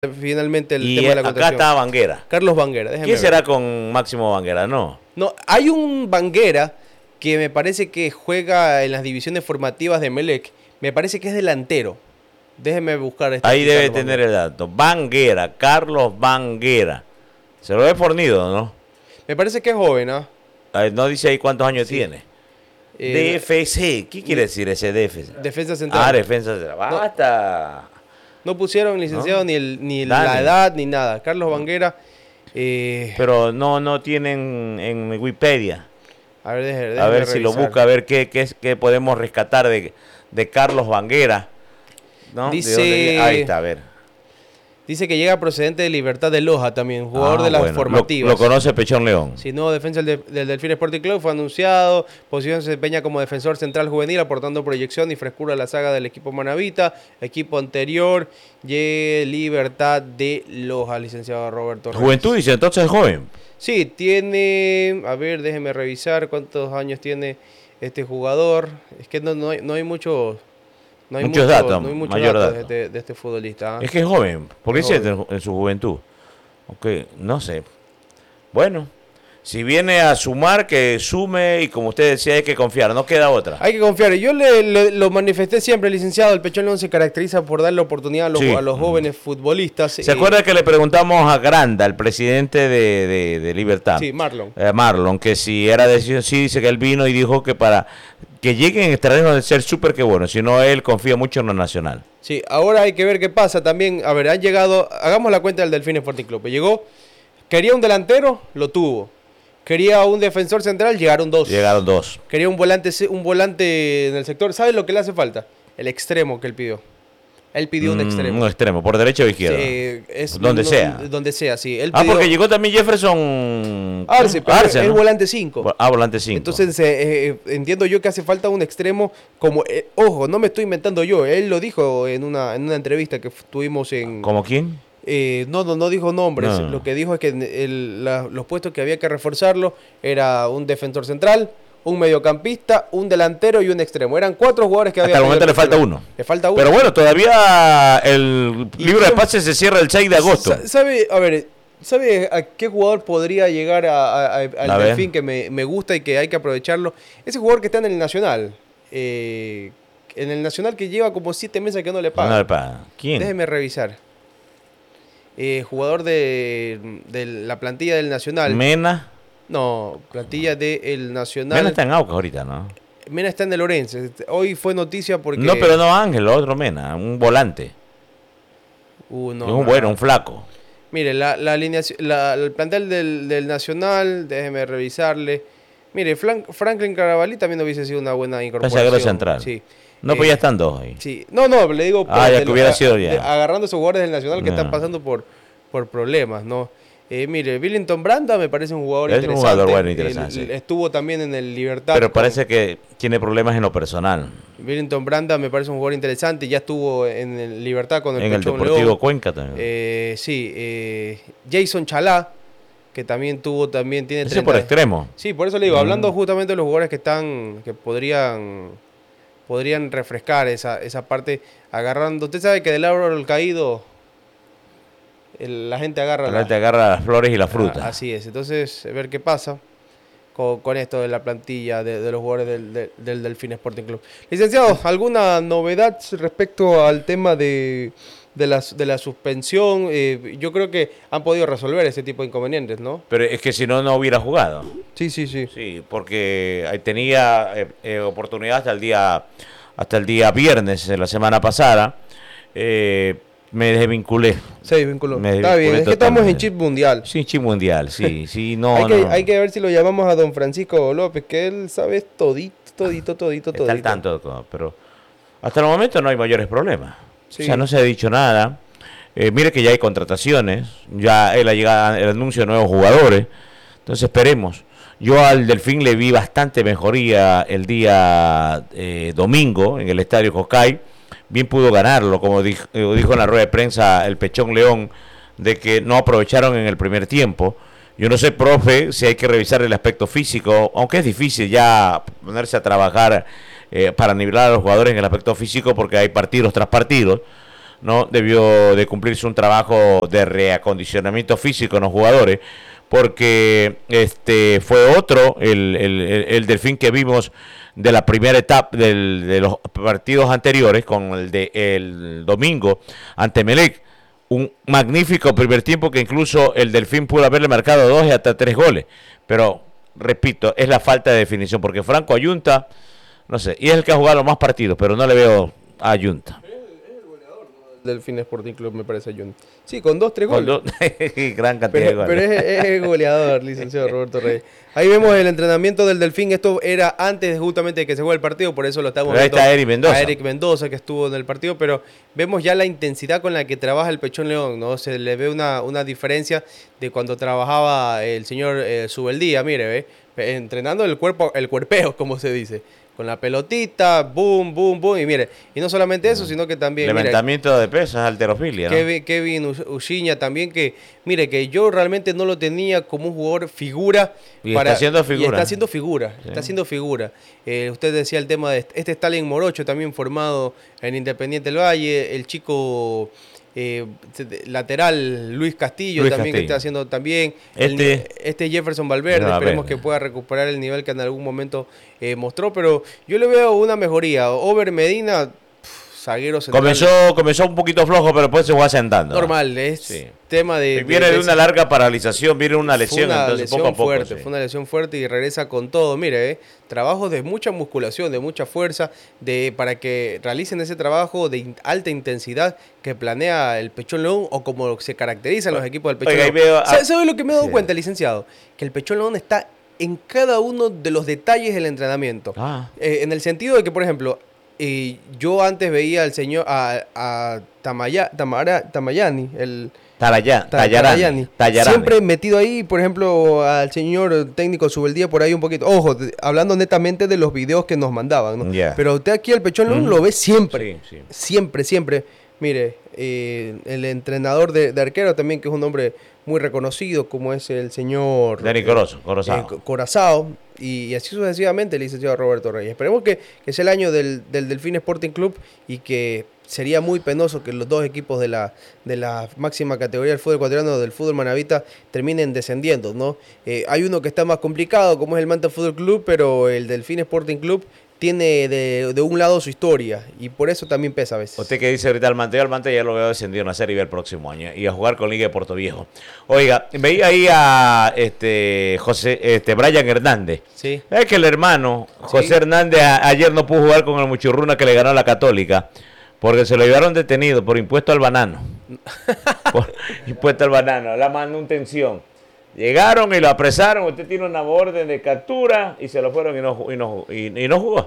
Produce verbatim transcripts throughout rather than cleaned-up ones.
finalmente el y tema de la acá contratación. está Banguera. Carlos Banguera, déjeme ¿Quién ver. será con Máximo Banguera? No. No, hay un Banguera que me parece que juega en las divisiones formativas de Emelec. Me parece que es delantero. Déjeme buscar este. Ahí debe Carlos tener Banguera. el dato. Banguera, Carlos Banguera. Se lo ve fornido, ¿no? Me parece que es joven, ¿ah? Ahí no dice ahí cuántos años Sí. tiene. Eh, D F C. ¿Qué quiere decir ese D F C? Defensa central. Ah, defensa central. Basta. No pusieron, licenciado, ¿No? ni, el, ni Dale. la edad ni nada. Carlos Banguera. Eh, Pero no, no tienen en Wikipedia. a ver, déjeme, A déjeme ver si lo revisar. busca, a ver qué, qué, qué podemos rescatar de, de Carlos Banguera. ¿No? ¿De Dice- dónde- ahí está, a ver. Dice que llega procedente de Libertad de Loja también, jugador Ah, de las bueno, lo- formativas. Lo, conoce Pechón León. Si nuevo defensa del, del Delfín Sporting Club fue anunciado. Posición se desempeña como defensor central juvenil, aportando proyección y frescura a la saga del equipo manavita. Equipo anterior, y Libertad de Loja, licenciado Roberto Reyes. Juventud dice, entonces es joven. Sí, tiene. A ver, déjeme revisar cuántos años tiene este jugador. Es que no, no hay, no hay muchos. No hay Muchos mucho- datos, no hay muchos mayor datos dato. de, este, de este futbolista. ¿ah? Es que es joven, porque Es dice joven. en su juventud. Ok, no sé. Bueno, si viene a sumar, que sume y como usted decía, hay que confiar, no queda otra. Hay que confiar. Yo le, le- lo manifesté siempre, licenciado. El Pechón León se caracteriza por darle oportunidad a los, Sí. a los jóvenes futbolistas. ¿Se acuerda que le preguntamos a Granda, el presidente de, de- de Libertad? Sí, Marlon. Eh, Marlon, que si era decisión, sí, dice que él vino y dijo que para que lleguen en terreno de ser súper que bueno, si no él confía mucho en lo nacional. Sí, ahora hay que ver qué pasa también. A ver, han llegado, hagamos la cuenta del Delfín Sporting Club. Llegó, quería un delantero, lo tuvo. Quería un defensor central, llegaron dos. Llegaron dos. Quería un volante, un volante en el sector. ¿Sabe lo que le hace falta? El extremo que él pidió. Él pidió un Mm, extremo. Un extremo, por derecha o izquierda. Sí, es- Donde sea. Donde sea, sí. Él Ah, pidió porque llegó también Jefferson Arce, pero Arce, es ¿no? volante cinco. Ah, volante cinco. Entonces eh, eh, entiendo yo que hace falta un extremo como, eh, ojo, no me estoy inventando yo, él lo dijo en una, en una entrevista que f- tuvimos en... ¿Como quién? eh, no, no, no dijo nombres, No. lo que dijo es que en el- la- los puestos que había que reforzarlo era un defensor central, un mediocampista, un delantero y un extremo. Eran cuatro jugadores que había. Hasta el momento tenido le falta Pechón. uno. Le falta uno. Pero bueno, todavía el ¿Y libro de quién- pases se cierra el seis de agosto. Sa- ¿Sabe, a ver, ¿sabe a qué jugador podría llegar a, a- a- al A ver. Delfín que me, me gusta y que hay que aprovecharlo? Ese jugador que está en el Nacional. eh, en el Nacional que lleva como siete meses que no le No, pagan. le paga. ¿Quién? Déjeme revisar. Eh, jugador de, de la plantilla del Nacional. Mena. No, plantilla del Nacional. Mena está en Aucas ahorita, ¿no? Mena está en el Orense. Hoy fue noticia porque... No, pero no Ángel, otro Mena, un volante. Uh, no, es un no. bueno, un flaco. Mire, la, la alineación, la- el plantel del, del Nacional, déjeme revisarle. Mire, Fran- Franklin Carabalí también hubiese sido una buena incorporación. Pese a central. Sí. No, Eh, pues ya están dos ahí. Sí. No, no, le digo... Ah, ya de que hubiera a- sido ya. de- agarrando esos jugadores del Nacional que Ya. están pasando por, por problemas, ¿no? Eh, mire, Billington Branda me parece un jugador Es un interesante. jugador bueno, interesante, Él- sí. Estuvo también en el Libertad. Pero con- parece que tiene problemas en lo personal. Billington Branda me parece un jugador interesante. Ya estuvo en el Libertad con el En el Pechón Deportivo León. Cuenca también. Eh, sí, eh, Jason Chalá, que también tuvo, también tiene Ese por extremo. Sí, por eso le digo, Mm. hablando justamente de los jugadores que están, que podrían, podrían refrescar esa, esa parte, agarrando. Usted sabe que del árbol caído, el- la gente agarra La la- gente agarra las flores y la Ah, fruta. así es, entonces, a ver qué pasa con, con esto de la plantilla de, de los jugadores del, del, del Delfín Sporting Club. Licenciado, ¿alguna novedad respecto al tema de, de, la, de la suspensión? Eh, yo creo que han podido resolver ese tipo de inconvenientes, ¿no? Pero es que si no, no hubiera jugado. Sí, sí, sí. Sí, porque ahí tenía eh, eh, oportunidad hasta el día hasta el día viernes de la semana pasada. Eh, me desvinculé. Se desvinculó. Me Está bien, desvinculé es que estamos en totalmente. chip mundial. Sí, chip mundial, sí, sí, no, hay, que, no. hay que ver si lo llamamos a don Francisco López, que él sabe todito, todito, todito, todito. Está al tanto de todo, pero hasta el momento no hay mayores problemas. Sí. O sea, no se ha dicho nada. Eh, mire que ya hay contrataciones, ya es la llegada, el anuncio de nuevos jugadores. Entonces esperemos. Yo al Delfín le vi bastante mejoría el día eh, domingo en el Estadio Jocay. Bien pudo ganarlo, como dijo, eh, dijo en la rueda de prensa el Pechón León, de que no aprovecharon en el primer tiempo. Yo no sé, profe, si hay que revisar el aspecto físico, aunque es difícil ya ponerse a trabajar eh, para nivelar a los jugadores en el aspecto físico porque hay partidos tras partidos. ¿no? Debió de cumplirse un trabajo de reacondicionamiento físico en los jugadores, porque este fue otro, el, el, el, el Delfín que vimos de la primera etapa del, de los partidos anteriores, con el de el domingo ante Melec. Un magnífico primer tiempo que incluso el Delfín pudo haberle marcado dos y hasta tres goles. Pero, repito, es la falta de definición, porque Franco Ayunta, no sé, y es el que ha jugado más partidos, pero no le veo a Ayunta. Delfín Sporting Club, me parece, Jun. Sí, con dos, tres goles. Con dos, gran cantidad pero, de goles. Pero es, es el goleador, licenciado Roberto Reyes. Ahí vemos el entrenamiento del Delfín. Esto era antes justamente de que se juegue el partido, por eso lo estamos pero ahí viendo. está Eric Mendoza. A Eric Mendoza, que estuvo en el partido, pero vemos ya la intensidad con la que trabaja el Pechón León, ¿no? Se le ve una, una diferencia de cuando trabajaba el señor eh, Subeldía, mire, ¿ve? Entrenando el cuerpo, el cuerpeo, como se dice. Con la pelotita, boom, boom, boom. Y mire, y no solamente eso, sino que también... Levantamiento mire, de pesas, halterofilia, ¿no? Kevin, Kevin Uchiña también, que mire, que yo realmente no lo tenía como un jugador figura. Y para, está haciendo figura. Y está haciendo figura, sí. está haciendo figura. Eh, usted decía el tema de este Stalin Morocho, también formado en Independiente del Valle, el chico... Eh, lateral Luis Castillo Luis también Castillo. que está haciendo también este, el, este Jefferson Valverde, no, esperemos ver. que pueda recuperar el nivel que en algún momento eh, mostró, pero yo le veo una mejoría. Over Medina, pff, zaguero central, comenzó comenzó un poquito flojo, pero después se fue asentando. normal, es sí. tema de, viene de, de, de una larga paralización, viene una lesión, una entonces lesión poco a poco fuerte, sí. fue una lesión fuerte y regresa con todo. Mire, eh, trabajo de mucha musculación, de mucha fuerza, de para que realicen ese trabajo de in, alta intensidad que planea el Pechón León o como se caracterizan los equipos del Pechón Oiga, León. veo, ¿Sabe, ¿Sabe lo que me he dado sí. cuenta, licenciado? Que el Pechón León está en cada uno de los detalles del entrenamiento. Ah. Eh, en el sentido de que, por ejemplo, eh, yo antes veía al señor, a, a Tamaya, Tamara, Tamayani, el... Tarayá, Tallarani, Tallarani. Siempre metido ahí, por ejemplo, al señor técnico Subeldía por ahí un poquito. Ojo, de, hablando netamente de los videos que nos mandaban, ¿no? Yeah. Pero usted aquí el Pechón León mm. lo ve siempre. Sí, sí. Siempre, siempre. Mire, eh, el entrenador de, de arquero también, que es un hombre muy reconocido, como es el señor... Dani Corozo, Corazao. Eh, Corazao. Y, y así sucesivamente, el licenciado Roberto Reyes. Esperemos que, que sea el año del, del Delfín Sporting Club y que sería muy penoso que los dos equipos de la, de la máxima categoría del fútbol ecuatoriano, del fútbol manabita, terminen descendiendo, ¿no? Eh, hay uno que está más complicado, como es el Manta Fútbol Club, pero el Delfín Sporting Club tiene de, de un lado su historia y por eso también pesa a veces. Usted que dice ahorita al Manta, al Manta ya lo veo descendido en la Serie B el próximo año y a jugar con Liga de Puerto Viejo. Oiga, veía ahí a este José, este Brian Hernández. Sí. Es que el hermano José sí. Hernández a, ayer no pudo jugar con el Muchurruna que le ganó a la Católica porque se lo llevaron detenido por impuesto al banano. Por impuesto al banano, la manutención. Llegaron y lo apresaron, usted tiene una orden de captura y se lo fueron y no, y no, y, y no jugó.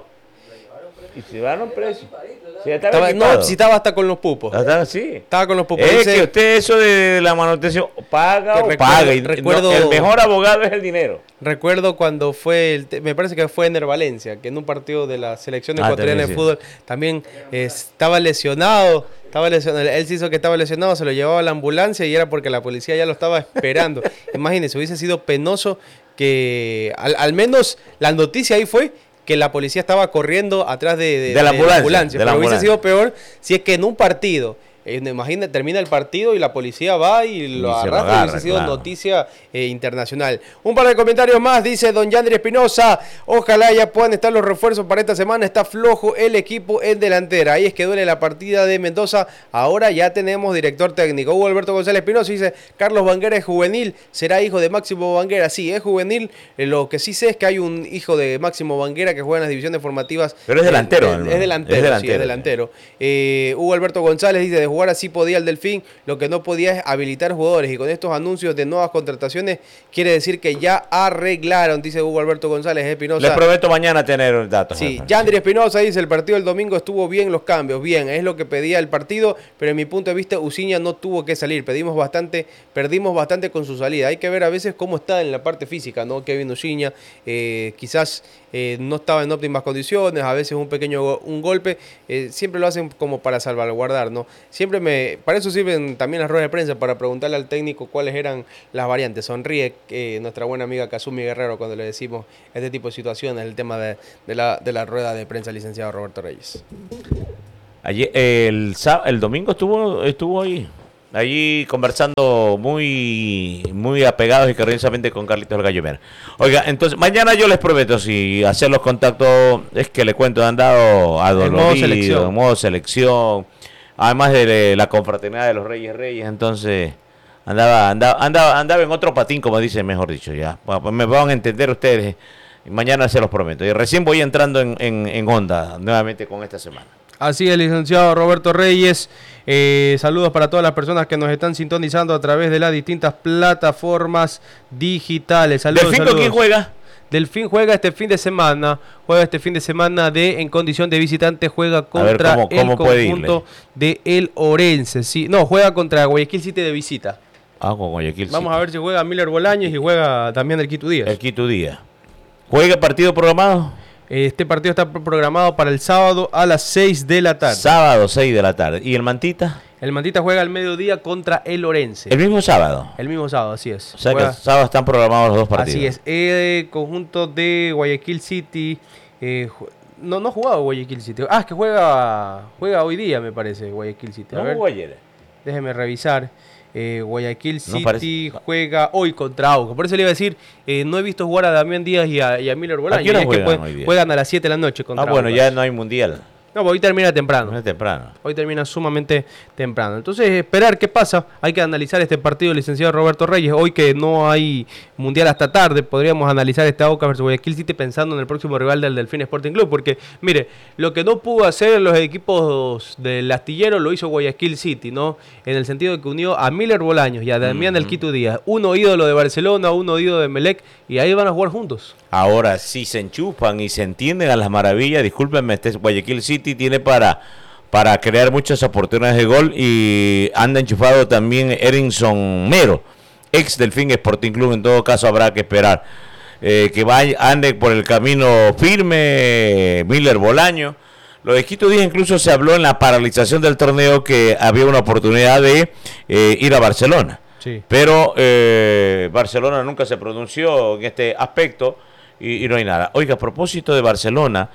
Y se llevaron preso. Sí, estaba, no, si estaba hasta con los pupos. Estaba, sí. Estaba con los pupos. Es Dice, que usted eso de la manutención paga o recuerdo, paga. Y recuerdo, no, el mejor abogado es el dinero. Recuerdo cuando fue, el, me parece que fue Ener Valencia, que en un partido de la selección ah, ecuatoriana de sí. fútbol también eh, estaba lesionado. Estaba lesionado. Él se hizo que estaba lesionado, se lo llevaba a la ambulancia y era porque la policía ya lo estaba esperando. Imagínense, hubiese sido penoso que al, al menos la noticia ahí fue que la policía estaba corriendo atrás de, de, de la ambulancia. De la ambulancia. De la pero ambulancia. hubiese sido peor si es que en un partido, eh, imagínate, termina el partido y la policía va y lo y arrastra, lo agarra, hubiese sido claro. noticia eh, internacional. Un par de comentarios más, dice don Yandri Espinosa, ojalá ya puedan estar los refuerzos para esta semana, está flojo el equipo en delantera, ahí es que duele la partida de Mendoza, ahora ya tenemos director técnico. Hugo Alberto González Espinosa dice, Carlos Banguera es juvenil, será hijo de Máximo Banguera, sí, es juvenil, eh, lo que sí sé es que hay un hijo de Máximo Banguera que juega en las divisiones formativas. Pero es delantero. Eh, es, es delantero, es delantero, sí, es delantero. Eh, Hugo Alberto González dice, de jugar así podía el Delfín, lo que no podía es habilitar jugadores y con estos anuncios de nuevas contrataciones quiere decir que ya arreglaron, dice Hugo Alberto González Espinosa. Les prometo mañana tener datos. Sí, Yandri Espinosa dice, el partido del domingo estuvo bien los cambios, bien, es lo que pedía el partido, pero en mi punto de vista Uchiña no tuvo que salir, pedimos bastante, perdimos bastante con su salida, hay que ver a veces cómo está en la parte física, ¿no? Kevin Uchiña, eh, quizás eh, no estaba en óptimas condiciones, a veces un pequeño un golpe, eh, siempre lo hacen como para salvaguardar, ¿no? Siempre me, para eso sirven también las ruedas de prensa, para preguntarle al técnico cuáles eran las variantes. Sonríe eh, nuestra buena amiga Kazumi Guerrero cuando le decimos este tipo de situaciones, el tema de, de, la, de la rueda de prensa, licenciado Roberto Reyes. Ayer, el, el domingo estuvo estuvo ahí, allí conversando muy muy apegados y cariñosamente con Carlitos el Gallo Mera. Oiga, entonces mañana yo les prometo, si hacer los contactos, es que le cuento, han dado a dolorido, en modo selección, además de la confraternidad de los Reyes Reyes, entonces andaba andaba andaba, andaba en otro patín, como dicen, mejor dicho, ya. Me van a entender ustedes, mañana se los prometo. Y recién voy entrando en, en, en onda nuevamente con esta semana. Así es, licenciado Roberto Reyes. Eh, saludos para todas las personas que nos están sintonizando a través de las distintas plataformas digitales. Saludos, ¿Delfín con quién juega? Delfín juega este fin de semana. Juega este fin de semana de en condición de visitante. Juega contra ver, ¿cómo, cómo el conjunto de El Orense. Sí, no, juega contra Guayaquil City de visita. Ah, con Guayaquil Vamos City. a ver si juega Miller Bolaños y juega también el Quito Díaz. El Quito Díaz. ¿Juega partido programado? Este partido está programado para el sábado a las seis de la tarde. Sábado, seis de la tarde. ¿Y el Mantita? El Mantita juega al mediodía contra el Orense. ¿El mismo sábado? El mismo sábado, así es. O sea juega... que el sábado están programados los dos partidos. Así es. El conjunto de Guayaquil City... Eh, no, no ha jugado Guayaquil City. Ah, es que juega juega hoy día, me parece, Guayaquil City. A ¿No ver, jugó ayer? Déjeme revisar. Eh, Guayaquil City no parece... juega hoy contra Aucas. Por eso le iba a decir, eh, no he visto jugar a Damián Díaz y a, y a Miller Bolaños. ¿A es juegan, que juegan, juegan a las siete de la noche contra Ah, bueno, Aucas. ya no hay mundial. No, hoy termina temprano. No es temprano. Hoy termina sumamente temprano. Entonces, esperar qué pasa. Hay que analizar este partido, licenciado Roberto Reyes. Hoy que no hay mundial hasta tarde, podríamos analizar este Aucas versus Guayaquil City pensando en el próximo rival del Delfín Sporting Club. Porque, mire, lo que no pudo hacer los equipos del astillero lo hizo Guayaquil City, ¿no? En el sentido de que unió a Miller Bolaños y a Damián del uh-huh. Quito Díaz. Uno ídolo de Barcelona, uno ídolo de Melec, y ahí van a jugar juntos. Ahora, si se enchufan y se entienden a las maravillas, discúlpenme, este Guayaquil City tiene para, para crear muchas oportunidades de gol y anda enchufado también Erinson Mero, ex Delfín Sporting Club. En todo caso habrá que esperar eh, que vaya, ande por el camino firme Miller Bolaño. Lo de Quito Díaz incluso se habló en la paralización del torneo que había una oportunidad de eh, ir a Barcelona. Sí. Pero eh, Barcelona nunca se pronunció en este aspecto. Y, y no hay nada. Oiga, a propósito de Barcelona,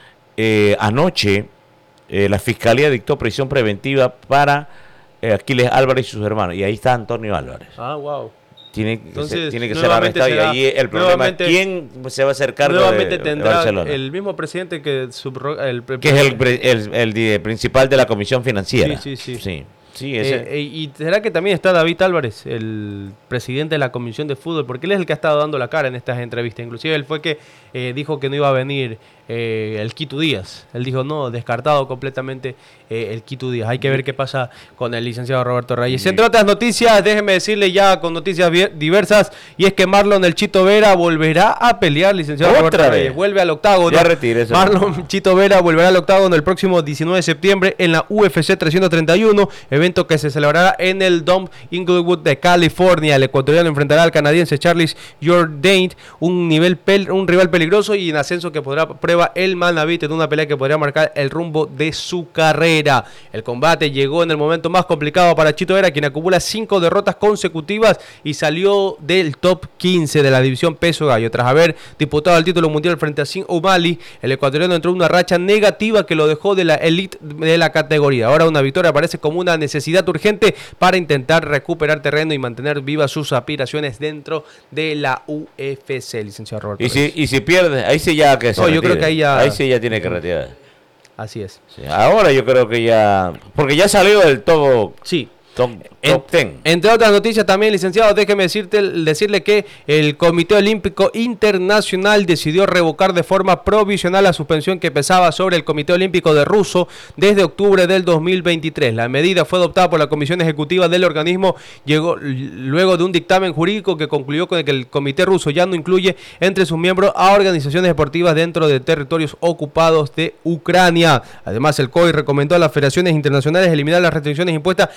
eh, anoche eh, la Fiscalía dictó prisión preventiva para eh, Aquiles Álvarez y sus hermanos. Y ahí está Antonio Álvarez. Ah, wow. Tiene, Entonces, se, tiene que ser arrestado será, y ahí el problema es quién se va a hacer cargo nuevamente de, tendrá de Barcelona. El mismo presidente que subroga, el, que es el, el, el, el principal de la Comisión Financiera. Sí, sí, sí. sí. Sí, ese. Eh, y será que también está David Álvarez, el presidente de la Comisión de Fútbol, porque él es el que ha estado dando la cara en estas entrevistas. Inclusive él fue que eh, dijo que no iba a venir eh, el Quito Díaz. Él dijo no, descartado completamente eh, el Quito Díaz. Hay que ver qué pasa con el licenciado Roberto Reyes. Sí. Entre otras noticias, déjeme decirle ya con noticias diversas, y es que Marlon el Chito Vera volverá a pelear, licenciado ¿Otra Roberto vez? Reyes. Vuelve al octágono. Ya retire eso. Marlon Chito Vera volverá al octágono el próximo diecinueve de septiembre en la U F C trescientos treinta y uno, evento que se celebrará en el Dome Inglewood de California. El ecuatoriano enfrentará al canadiense Charles Jourdain, un nivel pel un rival peligroso y en ascenso que podrá prueba el Manavit en una pelea que podría marcar el rumbo de su carrera. El combate llegó en el momento más complicado para Chito Vera, quien acumula cinco derrotas consecutivas y salió del top quince de la división peso gallo. Tras haber disputado el título mundial frente a Sin O'Malley, el ecuatoriano entró en una racha negativa que lo dejó de la elite de la categoría. Ahora una victoria parece como una necesidad urgente para intentar recuperar terreno y mantener vivas sus aspiraciones dentro de la U F C, licenciado Roberto. Y si, y si pierde, ahí sí ya que se no, retire. yo creo que ahí ya... Ahí sí ya tiene que retirar. Así es. Sí, ahora yo creo que ya... Porque ya salió del todo... Sí. Top, top ten. Entre otras noticias también, licenciado, déjeme decirte, decirle que el Comité Olímpico Internacional decidió revocar de forma provisional la suspensión que pesaba sobre el Comité Olímpico de Ruso desde octubre del dos mil veintitrés. La medida fue adoptada por la Comisión Ejecutiva del organismo llegó, luego de un dictamen jurídico que concluyó con que el Comité Ruso ya no incluye entre sus miembros a organizaciones deportivas dentro de territorios ocupados de Ucrania. Además, el C O I recomendó a las federaciones internacionales eliminar las restricciones impuestas a los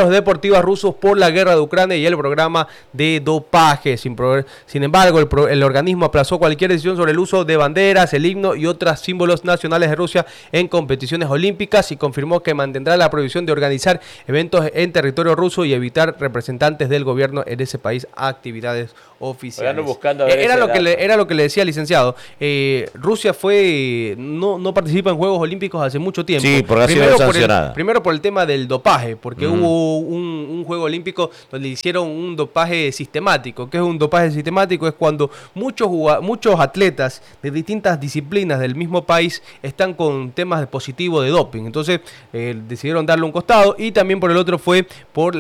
los deportivos rusos por la guerra de Ucrania y el programa de dopaje. Sin, pro, sin embargo, el, pro, el organismo aplazó cualquier decisión sobre el uso de banderas, el himno y otros símbolos nacionales de Rusia en competiciones olímpicas y confirmó que mantendrá la prohibición de organizar eventos en territorio ruso y evitar representantes del gobierno en ese país a actividades oficiales. Era lo, que le, era lo que le decía, licenciado. Eh, Rusia fue no, no participa en Juegos Olímpicos hace mucho tiempo. Sí, porque ha sido primero sancionada. Por el, primero por el tema del dopaje, porque mm. hubo un, un Juego Olímpico donde hicieron un dopaje sistemático. ¿Qué es un dopaje sistemático? Es cuando muchos, muchos atletas de distintas disciplinas del mismo país están con temas de positivo de doping. Entonces eh, decidieron darle un costado, y también por el otro fue por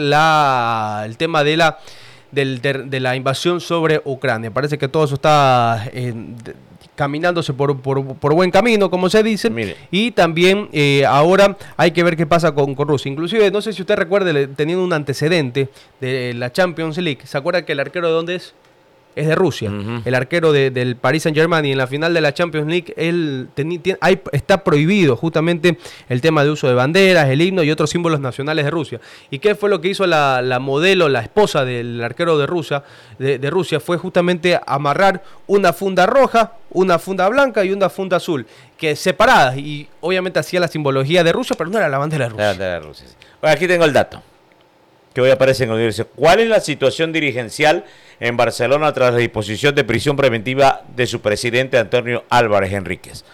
la el tema de la Del, de, de la invasión sobre Ucrania. Parece que todo eso está eh, de, caminándose por, por, por buen camino, como se dice. Mire. Y también eh, ahora hay que ver qué pasa con, con Rusia. Inclusive, no sé si usted recuerde, teniendo un antecedente de la Champions League, ¿se acuerda que el arquero de dónde es? Es de Rusia, uh-huh. El arquero de, del Paris Saint-Germain, y en la final de la Champions League él teni, ten, hay, está prohibido justamente el tema de uso de banderas, el himno y otros símbolos nacionales de Rusia. ¿Y qué fue lo que hizo la, la modelo, la esposa del arquero de Rusia, de, de Rusia? Fue justamente amarrar una funda roja, una funda blanca y una funda azul, que separadas, y obviamente hacía la simbología de Rusia, pero no era la bandera de Rusia. La bandera de Rusia, sí. Bueno, aquí tengo el dato que hoy aparece en el diario. ¿Cuál es la situación dirigencial en Barcelona tras la disposición de prisión preventiva de su presidente Antonio Álvarez Enríquez?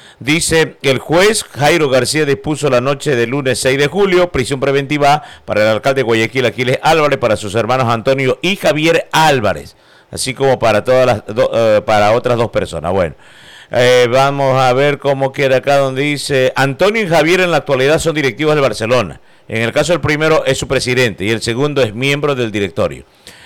Dice que el juez Jairo García dispuso la noche del lunes seis de julio prisión preventiva para el alcalde de Guayaquil, Aquiles Álvarez, para sus hermanos Antonio y Javier Álvarez, así como para todas las do, uh, para otras dos personas. Bueno, eh, vamos a ver cómo queda acá, donde dice: Antonio y Javier en la actualidad son directivos del Barcelona. En el caso del primero es su presidente y el segundo es miembro del directorio.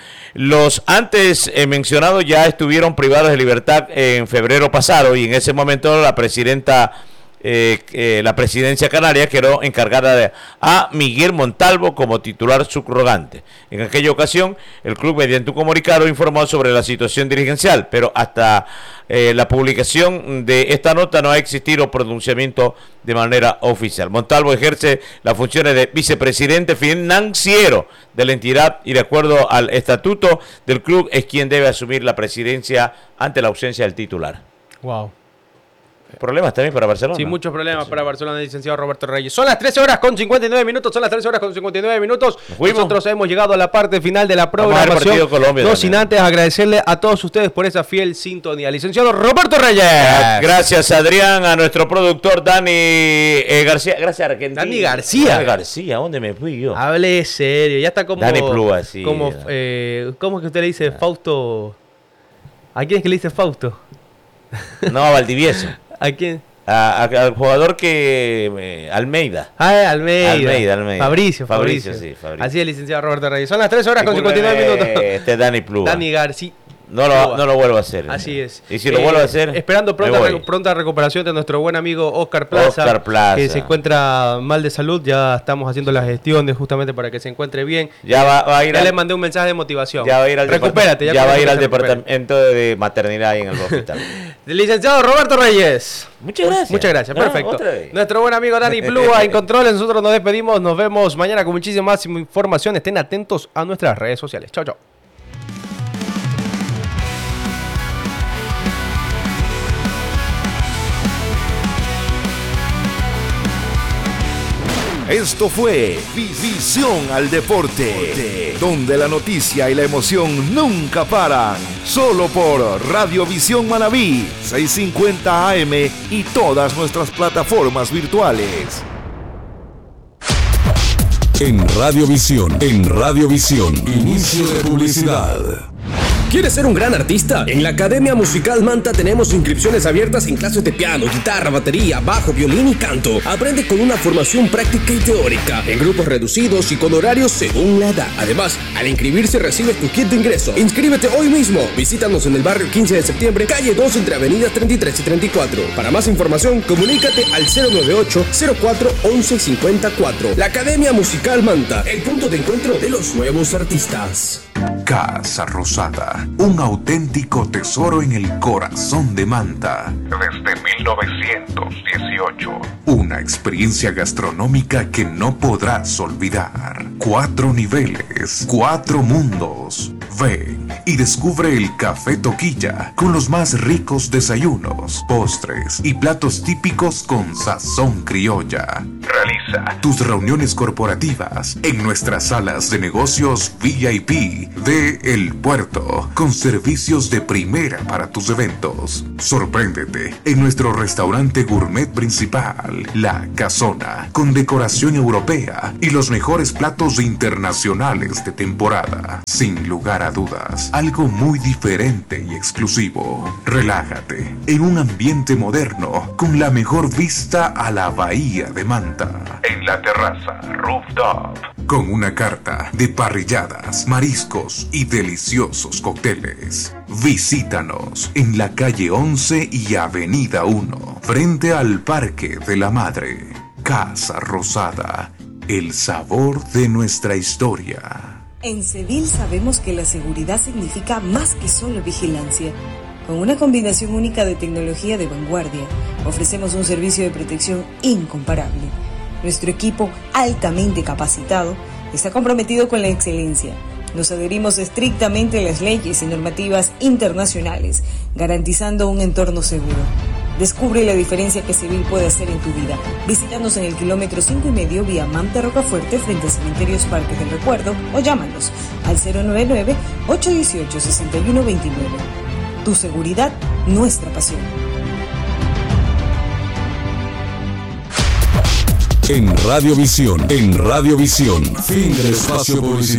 Los antes eh, mencionados ya estuvieron privados de libertad en febrero pasado, y en ese momento la presidenta, eh, eh, la presidencia canaria quedó encargada de, a Miguel Montalvo como titular subrogante. En aquella ocasión, el club, mediante un comunicado, informó sobre la situación dirigencial, pero hasta eh, la publicación de esta nota no ha existido pronunciamiento de manera oficial. Montalvo ejerce las funciones de vicepresidente financiero de la entidad y, de acuerdo al estatuto del club, es quien debe asumir la presidencia ante la ausencia del titular. Wow. Problemas también para Barcelona. Sí, muchos problemas sí. para Barcelona, licenciado Roberto Reyes. Son las trece horas con cincuenta y nueve minutos. Son las trece horas con cincuenta y nueve minutos. Nosotros hemos llegado a la parte final de la programación. Colombia, no también. Sin antes agradecerle a todos ustedes por esa fiel sintonía. Licenciado Roberto Reyes. Gracias, Adrián, a nuestro productor Dani eh, García. Gracias, Argentina. Dani García. Dani García, ¿dónde me fui yo? Hable serio. Ya está como. Dani Plúa, sí. Como, eh, ¿Cómo es que usted le dice Fausto? ¿A quién es que le dice Fausto? No, a Valdivieso. ¿A quién? A, a, al jugador que... Eh, Almeida. Ah, Almeida. Almeida, Almeida. Fabricio, Fabricio. Fabricio, sí, Fabricio. Así es, licenciado Roberto Reyes. Son las tres horas con cincuenta y nueve minutos. Este es Dani Plúa. Dani García. No lo, no lo vuelvo a hacer. Así es. Y si lo eh, vuelvo a hacer, esperando pronta, re, pronta recuperación de nuestro buen amigo Oscar Plaza, Oscar Plaza, que se encuentra mal de salud. Ya estamos haciendo las gestiones justamente para que se encuentre bien. Ya va, va a ir ya al, le mandé un mensaje de motivación. Ya va a ir al Recupérate. Ya, ya va a ir al departamento de maternidad ahí en el hospital. Licenciado Roberto Reyes. Muchas gracias. Muchas gracias, no, perfecto. Nuestro buen amigo Dani Plúa en controles. Nosotros nos despedimos. Nos vemos mañana con muchísima más información. Estén atentos a nuestras redes sociales. Chao, chao. Esto fue Visión al Deporte, donde la noticia y la emoción nunca paran. Solo por Radiovisión Manabí, seiscientos cincuenta A M y todas nuestras plataformas virtuales. En Radiovisión, en Radiovisión, inicio de publicidad. ¿Quieres ser un gran artista? En la Academia Musical Manta tenemos inscripciones abiertas en clases de piano, guitarra, batería, bajo, violín y canto. Aprende con una formación práctica y teórica, en grupos reducidos y con horarios según la edad. Además, al inscribirse recibes tu kit de ingreso. Inscríbete hoy mismo. Visítanos en el barrio quince de septiembre, calle dos, entre avenidas treinta y tres y treinta y cuatro. Para más información, comunícate al cero nueve ocho, cero cuatro, once cincuenta y cuatro. La Academia Musical Manta, el punto de encuentro de los nuevos artistas. Casa Rosada, un auténtico tesoro en el corazón de Manta. Desde mil novecientos dieciocho. Una experiencia gastronómica que no podrás olvidar. Cuatro niveles, cuatro mundos. Ven y descubre el Café Toquilla con los más ricos desayunos, postres y platos típicos con sazón criolla. Realiza tus reuniones corporativas en nuestras salas de negocios V I P de El Puerto, con servicios de primera para tus eventos. Sorpréndete en nuestro restaurante gourmet principal, La Casona, con decoración europea y los mejores platos internacionales de temporada. Sin lugar a dudas, algo muy diferente y exclusivo. Relájate en un ambiente moderno con la mejor vista a la bahía de Manta. En la terraza Rooftop, con una carta de parrilladas, mariscos y deliciosos cócteles. Visítanos en la calle once y avenida uno, frente al Parque de la Madre. Casa Rosada, el sabor de nuestra historia. En Cedil sabemos que la seguridad significa más que solo vigilancia. Con una combinación única de tecnología de vanguardia, ofrecemos un servicio de protección incomparable. Nuestro equipo, altamente capacitado, está comprometido con la excelencia. Nos adherimos estrictamente a las leyes y normativas internacionales, garantizando un entorno seguro. Descubre la diferencia que Cedil puede hacer en tu vida. Visítanos en el kilómetro cinco y medio vía Manta Rocafuerte frente a Cementerios Parques del Recuerdo o llámanos al cero nueve nueve, ocho uno ocho, seis uno dos nueve. Tu seguridad, nuestra pasión. En Radiovisión, en Radiovisión, fin del espacio publicitario.